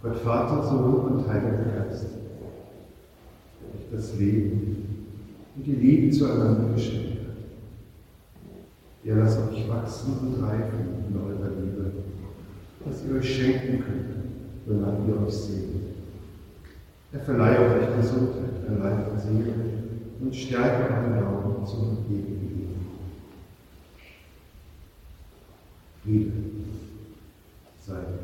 Gott Vater, Sohn und Heiliger Geist, der euch das Leben und die Liebe zueinander geschenkt hat. Ja, lasst euch wachsen und reifen in eurer Liebe, dass ihr euch schenken könnt, wonach ihr euch sehnt. Er verleihe euch Gesundheit an Leib und Seele und stärke euren Glauben zum ewigen Leben. Friede sei